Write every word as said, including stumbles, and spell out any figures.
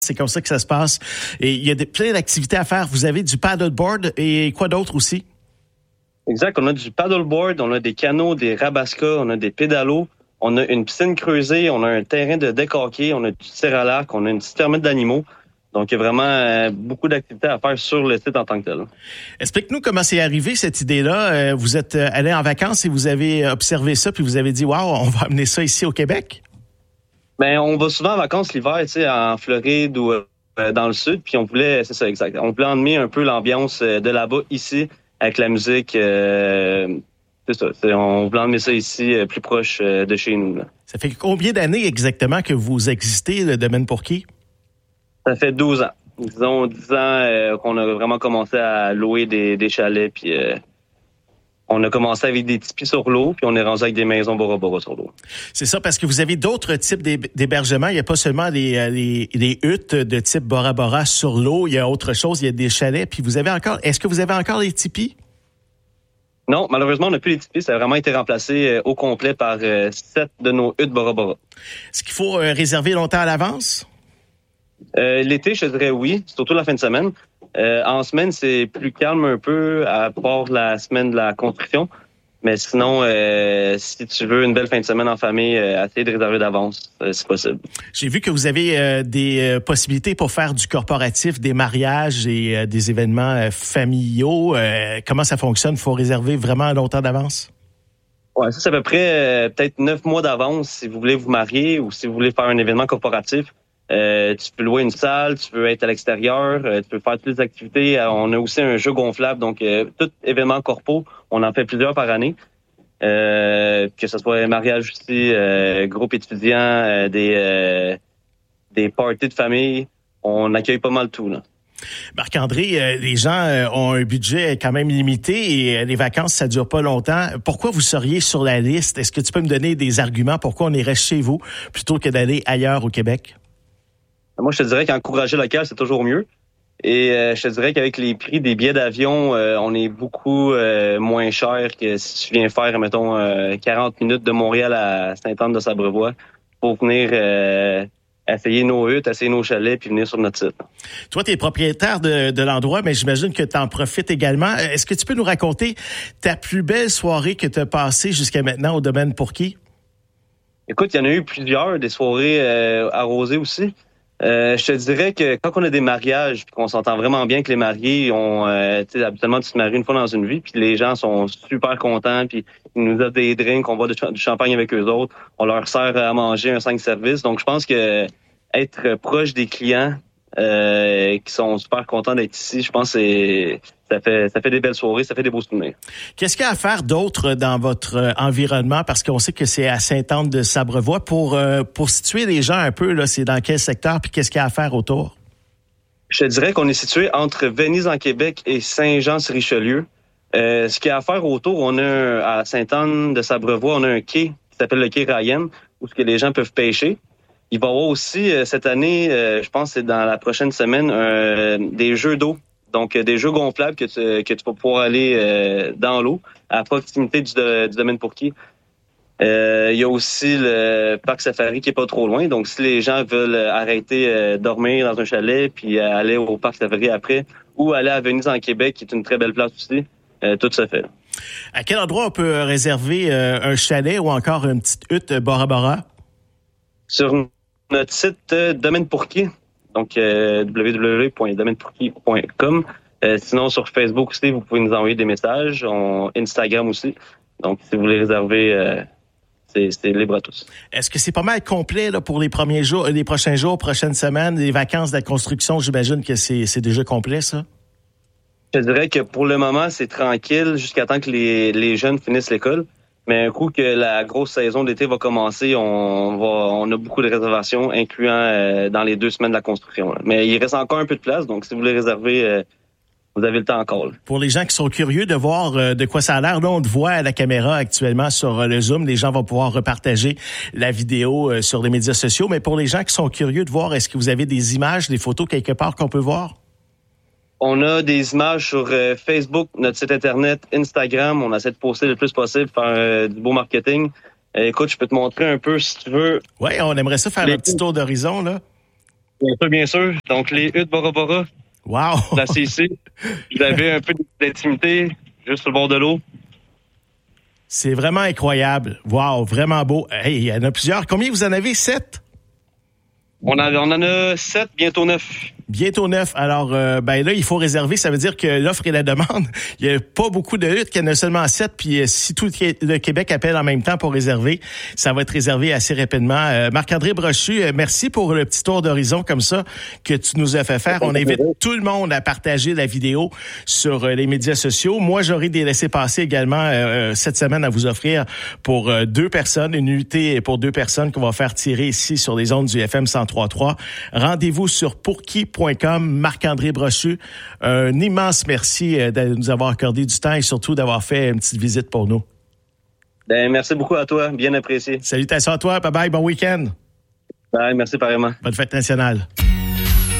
C'est comme ça que ça se passe. Et il y a des, plein d'activités à faire. Vous avez du paddleboard et quoi d'autre aussi? Exact. On a du paddleboard, on a des canots, des rabascas, on a des pédalos, on a une piscine creusée, on a un terrain de deck hockey, on a du tir à l'arc, on a une petite fermette d'animaux. Donc, il y a vraiment euh, beaucoup d'activités à faire sur le site en tant que tel. Explique-nous comment c'est arrivé, cette idée-là. Euh, vous êtes allé en vacances et vous avez observé ça, puis vous avez dit « Wow, on va amener ça ici au Québec ». Ben, on va souvent en vacances l'hiver, tu sais, en Floride ou euh, dans le sud, puis on voulait, c'est ça, exact. On voulait emmener un peu l'ambiance de là-bas ici, avec la musique. Euh, c'est ça, c'est, on voulait emmener ça ici, euh, plus proche euh, de chez nous. Là. Ça fait combien d'années exactement que vous existez, le domaine Pourquis? Ça fait douze ans. Disons dix ans euh, qu'on a vraiment commencé à louer des, des chalets, puis euh, on a commencé avec des tipis sur l'eau, puis on est rendu avec des maisons Bora Bora sur l'eau. C'est ça, parce que vous avez d'autres types d'hébergements. Il n'y a pas seulement les, les, les huttes de type Bora Bora sur l'eau. Il y a autre chose. Il y a des chalets. Puis vous avez encore. Est-ce que vous avez encore les tipis? Non, malheureusement, on n'a plus les tipis. Ça a vraiment été remplacé euh, au complet par euh, sept de nos huttes Bora Bora. Est-ce qu'il faut euh, réserver longtemps à l'avance? Euh, l'été, je dirais oui, surtout la fin de semaine. Euh, en semaine, c'est plus calme un peu, à part la semaine de la construction. Mais sinon, euh, si tu veux une belle fin de semaine en famille, euh, essaye de réserver d'avance, euh, c'est possible. J'ai vu que vous avez euh, des euh, possibilités pour faire du corporatif, des mariages et euh, des événements euh, familiaux. Euh, comment ça fonctionne? Il faut réserver vraiment longtemps d'avance? Ouais, ça, c'est à peu près euh, peut-être neuf mois d'avance si vous voulez vous marier ou si vous voulez faire un événement corporatif. Euh, tu peux louer une salle, tu peux être à l'extérieur, euh, tu peux faire toutes les activités. Euh, on a aussi un jeu gonflable, donc euh, tout événement corpo, on en fait plusieurs par année. Euh, que ce soit mariage aussi, euh, groupe étudiant, euh, des euh, des parties de famille, on accueille pas mal tout là. Marc-André, euh, les gens euh, ont un budget quand même limité et euh, les vacances, ça dure pas longtemps. Pourquoi vous seriez sur la liste? Est-ce que tu peux me donner des arguments pourquoi on irait chez vous plutôt que d'aller ailleurs au Québec? Moi, je te dirais qu'encourager local, c'est toujours mieux. Et euh, je te dirais qu'avec les prix des billets d'avion, euh, on est beaucoup euh, moins cher que si tu viens faire, mettons, euh, quarante minutes de Montréal à Sainte-Anne-de-Sabrevois pour venir euh, essayer nos huttes, essayer nos chalets, puis venir sur notre site. Toi, tu es propriétaire de, de l'endroit, mais j'imagine que tu en profites également. Est-ce que tu peux nous raconter ta plus belle soirée que tu as passée jusqu'à maintenant au domaine Pourquis? Écoute, il y en a eu plusieurs, des soirées euh, arrosées aussi. Euh, je te dirais que quand on a des mariages, puis qu'on s'entend vraiment bien que les mariés, ont, euh, tu sais, habituellement tu te maries une fois dans une vie, puis les gens sont super contents, puis ils nous offrent des drinks, on boit du champagne avec eux autres, on leur sert à manger un cinq services. Donc je pense que être proche des clients euh, qui sont super contents d'être ici, je pense que c'est ça fait ça fait des belles soirées, ça fait des beaux souvenirs. Qu'est-ce qu'il y a à faire d'autre dans votre environnement? Parce qu'on sait que c'est à Sainte-Anne-de-Sabrevois. Pour euh, pour situer les gens un peu, là, c'est dans quel secteur, puis qu'est-ce qu'il y a à faire autour? Je te dirais qu'on est situé entre Venise en Québec et Saint-Jean-sur-Richelieu. Euh, ce qu'il y a à faire autour, on a un, à Sainte-Anne-de-Sabrevois, on a un quai qui s'appelle le quai Ryan, où ce que les gens peuvent pêcher. Il va y avoir aussi euh, cette année, euh, je pense que c'est dans la prochaine semaine, euh, des jeux d'eau. Donc, des jeux gonflables que tu, que tu vas pouvoir aller euh, dans l'eau, à proximité du, du domaine Pourquis. Euh, il y a aussi le parc safari qui est pas trop loin. Donc, si les gens veulent arrêter euh, dormir dans un chalet, puis euh, aller au parc safari après, ou aller à Venise en Québec, qui est une très belle place aussi, euh, tout se fait. À quel endroit on peut réserver euh, un chalet ou encore une petite hutte Bora Bora? Sur notre site euh, Domaine Pourquis. Donc, euh, w w w point domaine pourquis point com. Euh, sinon, sur Facebook aussi, vous pouvez nous envoyer des messages. On, Instagram aussi. Donc, si vous voulez réserver, euh, c'est, c'est libre à tous. Est-ce que c'est pas mal complet là, pour les premiers jours, les prochains jours, prochaines semaines, les vacances de la construction? J'imagine que c'est, c'est déjà complet, ça? Je dirais que pour le moment, c'est tranquille jusqu'à temps que les, les jeunes finissent l'école. Mais un coup que la grosse saison d'été va commencer, on va, on a beaucoup de réservations, incluant euh, dans les deux semaines de la construction. Là. Mais il reste encore un peu de place, donc si vous voulez réserver, euh, vous avez le temps encore. Là. Pour les gens qui sont curieux de voir euh, de quoi ça a l'air, là, on te voit à la caméra actuellement sur euh, le Zoom. Les gens vont pouvoir repartager la vidéo euh, sur les médias sociaux. Mais pour les gens qui sont curieux de voir, est-ce que vous avez des images, des photos quelque part qu'on peut voir? On a des images sur euh, Facebook, notre site Internet, Instagram. On essaie de poster le plus possible, faire euh, du beau marketing. Euh, écoute, je peux te montrer un peu si tu veux. Oui, on aimerait ça faire les... un petit tour d'horizon, là. Bien sûr, bien sûr. Donc, les huttes Bora Bora. Wow! La C C. Vous avez un peu d'intimité juste sur le bord de l'eau. C'est vraiment incroyable. Wow, vraiment beau. Hey, il y en a plusieurs. Combien vous en avez? Sept? On, a, on en a sept, bientôt neuf. Bientôt neuf. Alors, euh, ben là, il faut réserver. Ça veut dire que l'offre et la demande, il y a pas beaucoup de huttes, qu'il y en a seulement sept. Puis, euh, si tout le Québec appelle en même temps pour réserver, ça va être réservé assez rapidement. Euh, Marc-André Brochu, euh, merci pour le petit tour d'horizon comme ça que tu nous as fait faire. On invite tout le monde à partager la vidéo sur euh, les médias sociaux. Moi, j'aurai des laissez-passer également euh, cette semaine à vous offrir pour euh, deux personnes, une unité pour deux personnes qu'on va faire tirer ici sur les ondes du F M cent trois point trois. Rendez-vous sur pourqui point com. Marc-André Brochu, un immense merci de nous avoir accordé du temps et surtout d'avoir fait une petite visite pour nous. Ben, merci beaucoup à toi, bien apprécié. Salutations à toi, bye bye, bon week-end. Bye, merci pareillement. Bonne fête nationale.